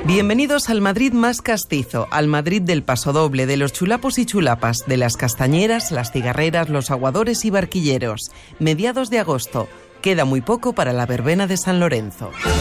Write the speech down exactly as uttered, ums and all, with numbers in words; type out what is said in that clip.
Bienvenidos al Madrid más castizo, al Madrid del pasodoble, de los chulapos y chulapas, de las castañeras, las cigarreras, los aguadores y barquilleros. Mediados de agosto. Queda muy poco para la verbena de San Lorenzo.